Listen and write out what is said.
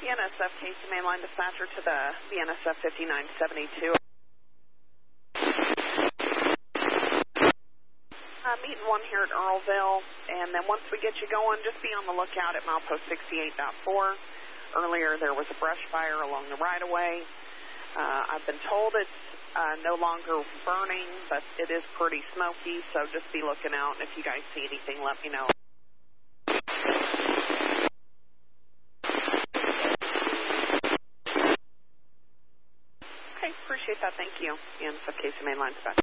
BNSF Casey Mainline Dispatcher to the BNSF 5972. Meeting one here at Earlville, and then once we get you going, just be on the lookout at milepost 68.4. Earlier there was a brush fire along the right-of-way. I've been told it's no longer burning, but it is pretty smoky, so just be looking out, and if you guys see anything, let me know. Okay, appreciate that. Thank you. BNSF Casey Mainline Dispatcher.